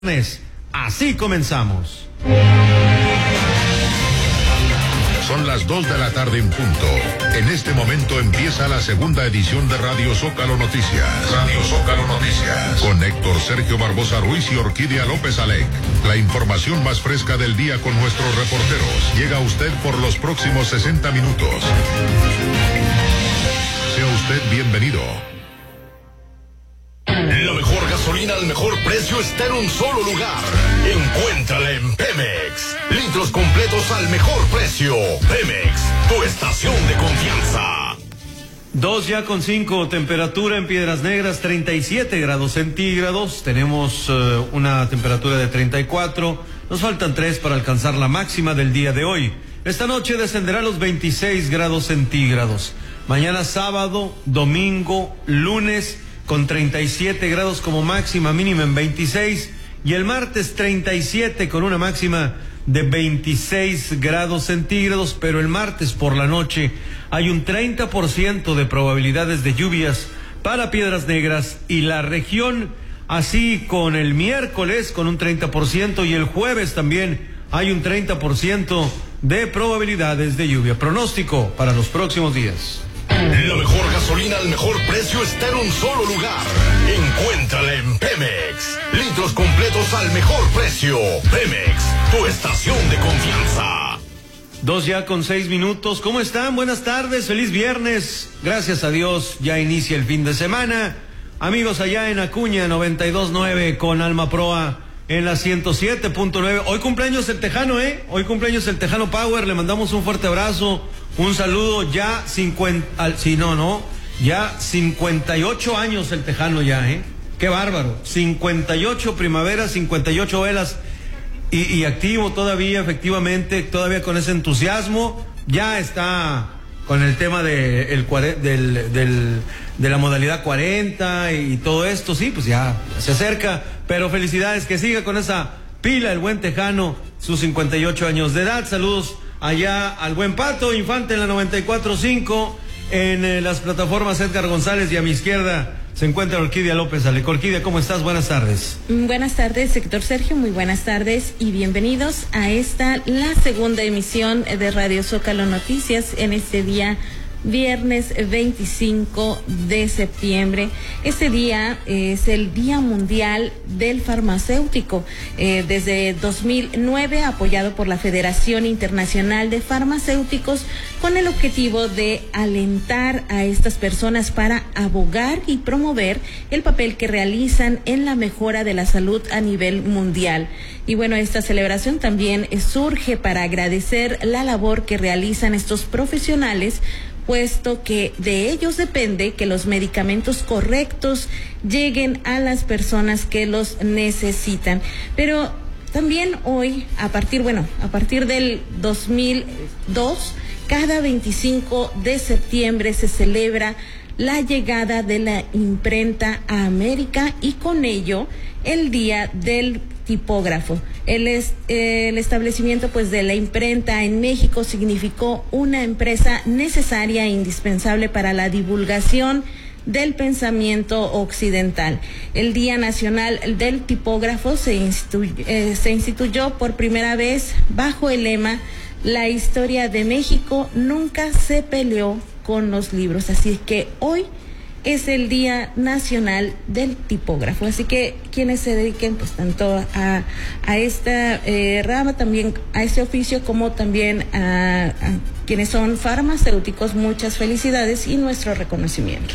Así comenzamos. Son las 2 de la tarde en punto. En este momento empieza la segunda edición de Radio Zócalo Noticias. Radio Zócalo Noticias. Con Héctor Sergio Barbosa Ruiz y Orquídea López Alec. La información más fresca del día con nuestros reporteros. Llega a usted por los próximos 60 minutos. Sea usted bienvenido. La mejor gasolina al mejor precio está en un solo lugar. Encuéntrala en Pemex. Litros completos al mejor precio. Pemex, tu estación de confianza. 2:05, temperatura en Piedras Negras, 37 grados centígrados. Tenemos una temperatura de 34. Nos faltan 3 para alcanzar la máxima del día de hoy. Esta noche descenderá a los 26 grados centígrados. Mañana sábado, domingo, lunes, con 37 grados como máxima, mínima en 26, y el martes 37 con una máxima de 26 grados centígrados, pero el martes por la noche hay un 30% de probabilidades de lluvias para Piedras Negras y la región, así con el miércoles con un 30% y el jueves también hay un 30% de probabilidades de lluvia. Pronóstico para los próximos días. La mejor gasolina al mejor precio está en un solo lugar. Encuéntrala en Pemex. Litros completos al mejor precio. Pemex, tu estación de confianza. 2:06. ¿Cómo están? Buenas tardes, feliz viernes. Gracias a Dios, ya inicia el fin de semana. Amigos allá en Acuña, 92.9 con Alma Proa en la 107.9. Hoy cumpleaños el Tejano, Hoy cumpleaños el Tejano Power. Le mandamos un fuerte abrazo. Un saludo, ya 58 años el Tejano ya, Qué bárbaro, 58 primaveras, 58 velas y activo todavía, efectivamente, todavía con ese entusiasmo. Ya está con el tema de la modalidad 40 y todo esto, sí, pues ya se acerca, pero felicidades, que siga con esa pila el buen Tejano, sus 58 años de edad. Saludos allá al buen Pato Infante en la 94.5, en las plataformas Edgar González, y a mi izquierda se encuentra Orquídea López Alec. Orquídea, ¿cómo estás? Buenas tardes. Buenas tardes, Héctor Sergio, muy buenas tardes y bienvenidos a la segunda emisión de Radio Zócalo Noticias en este día viernes 25 de septiembre. Este día es el Día Mundial del Farmacéutico. Desde 2009, apoyado por la Federación Internacional de Farmacéuticos, con el objetivo de alentar a estas personas para abogar y promover el papel que realizan en la mejora de la salud a nivel mundial. Y bueno, esta celebración también surge para agradecer la labor que realizan estos profesionales, puesto que de ellos depende que los medicamentos correctos lleguen a las personas que los necesitan. Pero también hoy, a partir del 2002, cada 25 de septiembre se celebra la llegada de la imprenta a América y con ello el Día del Tipógrafo. El establecimiento de la imprenta en México significó una empresa necesaria e indispensable para la divulgación del pensamiento occidental. El Día Nacional del Tipógrafo se instituyó por primera vez bajo el lema "La historia de México nunca se peleó con los libros". Así que hoy es el Día Nacional del Tipógrafo. Así que quienes se dediquen tanto a esta rama, también a este oficio, como también a quienes son farmacéuticos, muchas felicidades y nuestro reconocimiento.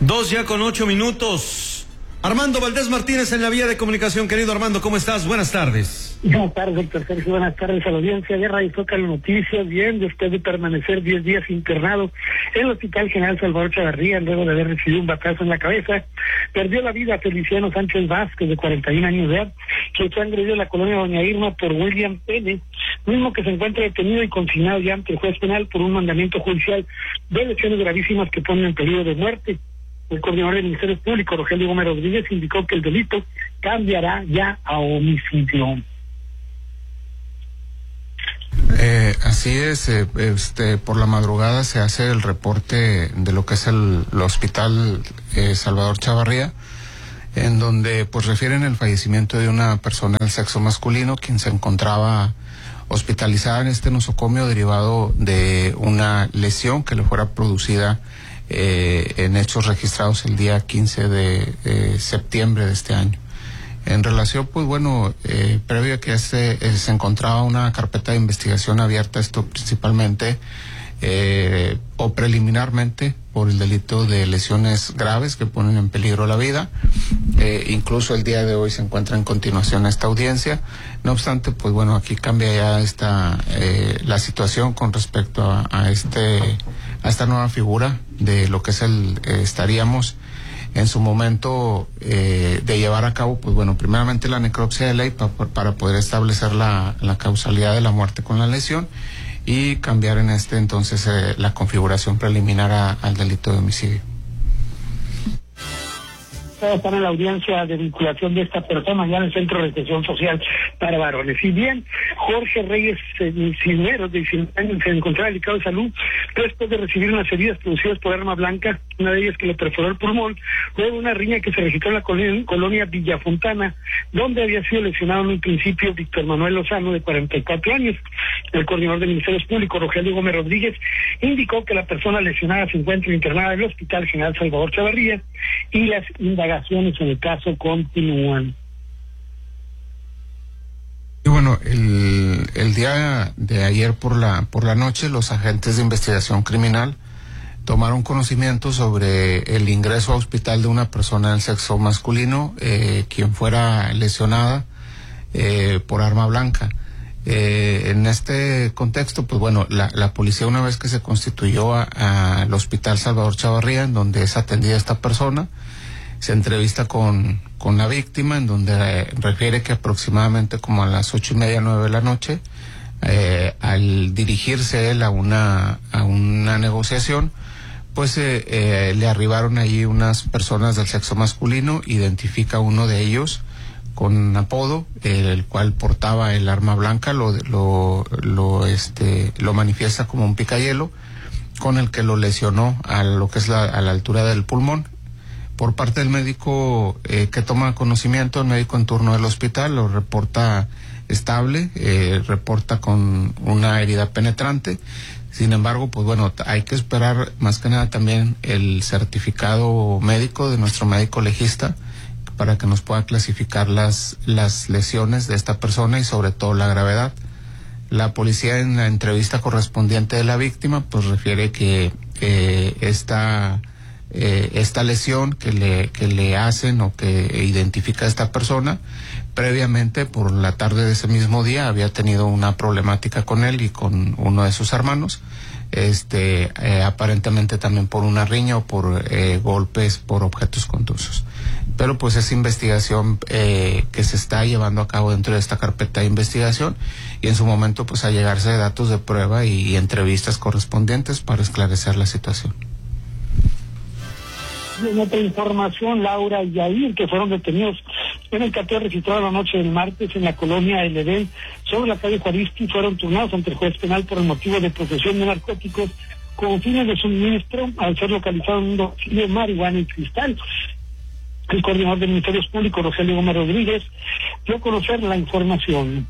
2:08. Armando Valdés Martínez en la vía de comunicación. Querido Armando, ¿cómo estás? Buenas tardes. Buenas tardes, Héctor Sergio. Buenas tardes a la audiencia de Radio Zócalo Noticias. Bien, después de permanecer 10 días internado en el Hospital General Salvador Chavarría, luego de haber recibido un batazo en la cabeza, perdió la vida Feliciano Sánchez Vázquez, de 41 años de edad, que fue agredido en la colonia Doña Irma por William N., mismo que se encuentra detenido y consignado ya ante el juez penal por un mandamiento judicial de lesiones gravísimas que ponen en peligro de muerte. El coordinador del Ministerio Público, Rogelio Gómez Rodríguez, indicó que el delito cambiará ya a homicidio. Así es, por la madrugada se hace el reporte de lo que es el hospital Salvador Chavarría. en donde pues refieren el fallecimiento de una persona del sexo masculino quien se encontraba hospitalizada en este nosocomio derivado de una lesión que le fuera producida en hechos registrados el día 15 de septiembre de este año. En relación, pues bueno, previo a que se encontraba una carpeta de investigación abierta, esto principalmente o preliminarmente por el delito de lesiones graves que ponen en peligro la vida. Incluso el día de hoy se encuentra en continuación esta audiencia. No obstante, pues bueno, aquí cambia ya la situación con respecto a esta nueva figura de lo que es estaríamos en su momento de llevar a cabo, pues bueno, primeramente la necropsia de ley para poder establecer la causalidad de la muerte con la lesión y cambiar en entonces la configuración preliminar al delito de homicidio. Están en la audiencia de vinculación de esta persona ya en el Centro de Atención Social para Varones. Y bien, Jorge Reyes Cisneros, de 19 años, se encontraba delicado de salud después de recibir unas heridas producidas por arma blanca, una de ellas que le perforó el pulmón, luego de una riña que se registró en la colonia Villafontana, donde había sido lesionado en un principio Víctor Manuel Lozano, de 44 años. El coordinador de Ministerios Públicos, Rogelio Gómez Rodríguez, indicó que la persona lesionada se encuentra internada en el Hospital General Salvador Chavarría y las indagaciones en el caso continúan. Y bueno, el día de ayer por la noche, los agentes de investigación criminal tomaron conocimiento sobre el ingreso a hospital de una persona del sexo masculino, quien fuera lesionada por arma blanca. En este contexto, pues bueno, la policía, una vez que se constituyó al Hospital Salvador Chavarría, en donde es atendida esta persona, se entrevista con la víctima, en donde refiere que aproximadamente como a las 8:30, 9 de la noche, al dirigirse él a una negociación, pues le arribaron allí unas personas del sexo masculino. Identifica a uno de ellos con apodo, el cual portaba el arma blanca, lo manifiesta como un picayelo, con el que lo lesionó a lo que es a la altura del pulmón. Por parte del médico que toma conocimiento, el médico en turno del hospital lo reporta estable, reporta con una herida penetrante. Sin embargo, pues bueno, hay que esperar más que nada también el certificado médico de nuestro médico legista para que nos pueda clasificar las lesiones de esta persona y sobre todo la gravedad. La policía, en la entrevista correspondiente de la víctima, pues refiere que esta lesión que le hacen o que identifica a esta persona, previamente por la tarde de ese mismo día había tenido una problemática con él y con uno de sus hermanos, aparentemente también por una riña o por golpes por objetos contusos. Pero pues esa investigación que se está llevando a cabo dentro de esta carpeta de investigación, y en su momento pues a llegarse datos de prueba y entrevistas correspondientes para esclarecer la situación. En otra información, Laura y Yair, que fueron detenidos en el cateo registrado la noche del martes en la colonia El Edén, sobre la calle Juaristi, fueron turnados ante el juez penal por el motivo de posesión de narcóticos con fines de suministro, al ser localizado en un domicilio de marihuana y cristal. El coordinador de Ministerios Públicos, Rogelio Gómez Rodríguez, dio a conocer la información.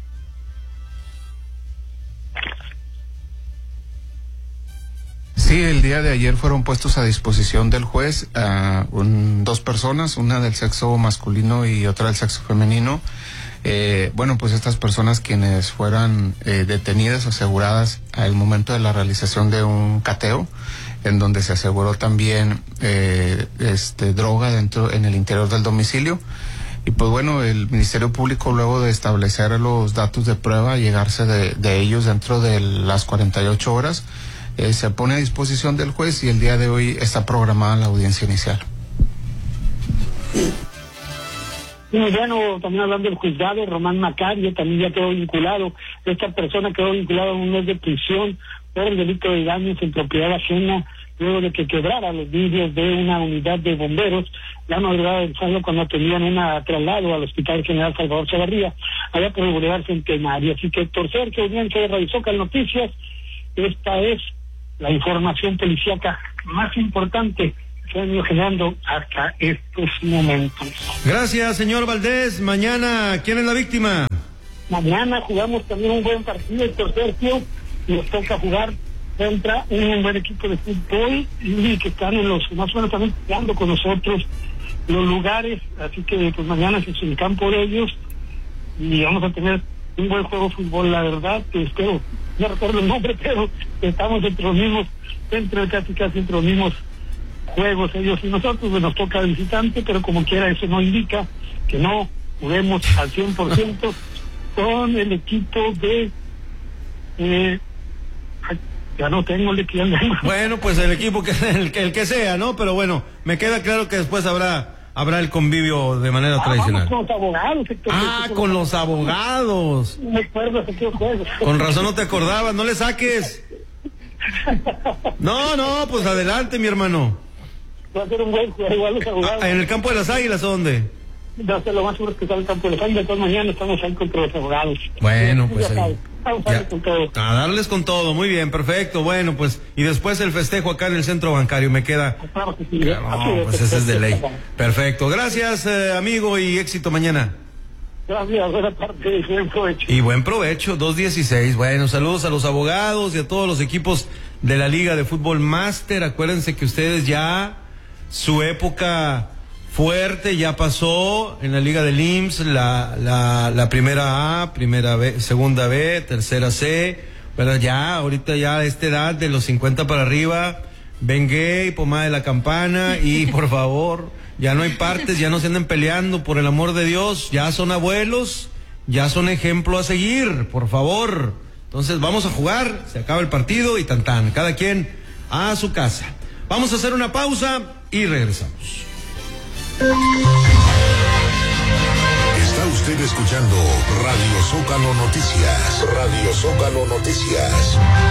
Sí, el día de ayer fueron puestos a disposición del juez dos personas, una del sexo masculino y otra del sexo femenino. Pues estas personas quienes fueran detenidas, aseguradas al momento de la realización de un cateo, en donde se aseguró también droga en el interior del domicilio. Y pues bueno, el Ministerio Público, luego de establecer los datos de prueba, llegarse de ellos dentro de las 48 horas, se pone a disposición del juez y el día de hoy está programada la audiencia inicial. Y bueno, también hablando del juzgado, Román Macario también ya quedó vinculado. Esta persona quedó vinculada a un mes de prisión por el delito de daños en propiedad ajena, luego de que quebrara los vidrios de una unidad de bomberos la madrugada del sábado cuando tenían un traslado al Hospital General Salvador Chavarría, allá por el Boulevard Centenario. Así que, Héctor Sergio, audiencia de Radio Zócalo Noticias, esta es la información policíaca más importante se han ido generando hasta estos momentos. Gracias, señor Valdés. Mañana, ¿quién es la víctima? Mañana jugamos también un buen partido, Héctor Sergio, y nos toca jugar contra un buen equipo de fútbol y que están en los, más o menos también peleando con nosotros los lugares, así que pues mañana es el campo de ellos y vamos a tener un buen juego de fútbol, la verdad, que espero, no recuerdo el nombre, pero estamos entre los mismos, casi entre los mismos juegos ellos y nosotros, pues nos toca visitante, pero como quiera eso no indica que no juguemos al 100% con el equipo de ya no tengo el equipo. Bueno, pues el equipo que el que sea, ¿no? Pero bueno, me queda claro que después habrá el convivio de manera tradicional. Con los abogados, Héctor, con los abogados. No me acuerdo de qué juego. Con razón no te acordabas, no le saques. No, pues adelante, mi hermano. Va a ser un buen juego a los abogados. ¿En el campo de las Águilas o dónde? Va a ser lo más seguro que está en el campo de las Águilas. Todas mañana estamos ahí contra los abogados. Bueno, pues ahí. Vamos a darle con todo. A darles con todo, muy bien, perfecto. Bueno, pues, y después el festejo acá en el centro bancario, me queda. Claro que sí. No, pues ese es de ley. Perfecto, gracias, amigo, y éxito mañana. Gracias, buena tarde y buen provecho. Y buen provecho, 2:16. Bueno, saludos a los abogados y a todos los equipos de la Liga de Fútbol Máster. Acuérdense que ustedes ya, su época fuerte ya pasó en la Liga del IMSS, la primera A, primera B, segunda B, tercera C, pero ya, ahorita ya a esta edad de los 50 para arriba, Bengay, pomada de la campana y por favor, ya no hay partes, ya no se anden peleando, por el amor de Dios, ya son abuelos, ya son ejemplo a seguir, por favor. Entonces vamos a jugar, se acaba el partido y tan, cada quien a su casa. Vamos a hacer una pausa y regresamos. Está usted escuchando Radio Zócalo Noticias. Radio Zócalo Noticias.